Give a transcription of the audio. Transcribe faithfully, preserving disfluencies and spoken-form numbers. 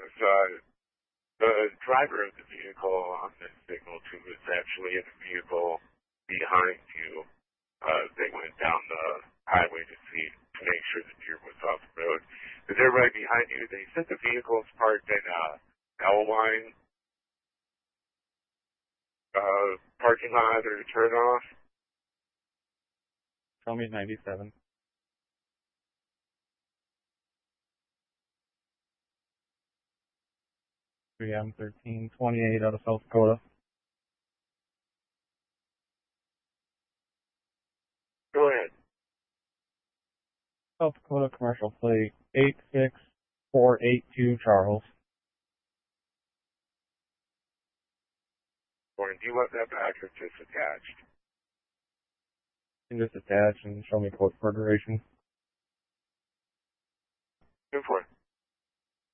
because uh, the driver of the vehicle on this signal too is actually in the vehicle behind you. Uh, they went down the highway to see to make sure the deer was off the road. But they're right behind you. They said the vehicle's parked in uh, L-line uh, parking lot or turn off. Tell me ninety-seven. three M thirteen twenty-eight out of South Dakota. Go ahead. South Dakota commercial plate eight six four eight two Charles. Or do you want that back or just attached? You can just attach and show me quote for duration. Go for it.